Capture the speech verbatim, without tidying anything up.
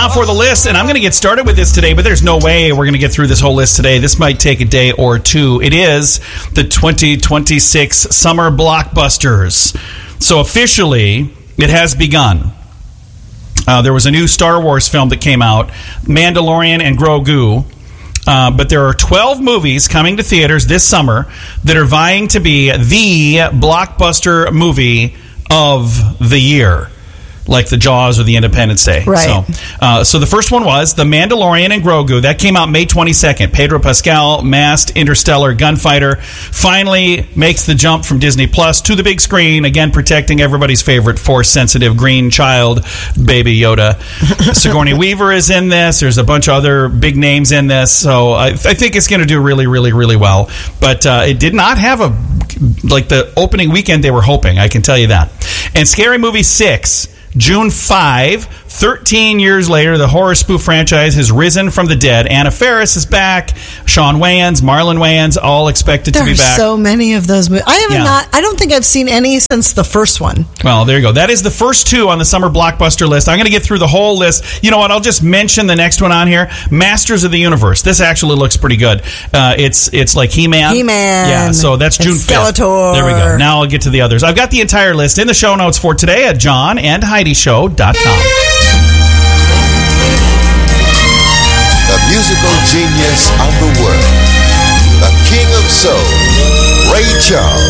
Now for the list, and I'm going to get started with this today, but there's no way we're going to get through this whole list today. This might take a day or two. It is the twenty twenty-six Summer Blockbusters. So officially, it has begun. Uh, there was a new Star Wars film that came out, Mandalorian and Grogu. Uh, but there are twelve movies coming to theaters this summer that are vying to be the blockbuster movie of the year, like the Jaws or the Independence Day. Right. So, uh, so the first one was The Mandalorian and Grogu. That came out May twenty-second. Pedro Pascal, masked interstellar gunfighter, finally makes the jump from Disney Plus to the big screen, again protecting everybody's favorite Force-sensitive green child, Baby Yoda. Sigourney Weaver is in this. There's a bunch of other big names in this. So I, I think it's going to do really, really, really well. But uh, it did not have a like the opening weekend they were hoping, I can tell you that. And Scary Movie six, June fifth, thirteen years later, the horror spoof franchise has risen from the dead. Anna Faris is back. Sean Wayans, Marlon Wayans, all expected there to be back. There are so many of those movies. I have Yeah. not. I don't think I've seen any since the first one. Well, there you go. That is the first two on the summer blockbuster list. I'm going to get through the whole list. You know what? I'll just mention the next one on here. Masters of the Universe. This actually looks pretty good. Uh, it's it's like He-Man. He-Man. Yeah, so that's And June fifth. Skeletor. There we go. Now I'll get to the others. I've got the entire list in the show notes for today at john and heidi show dot com. The musical genius of the world, the king of soul, Ray Charles.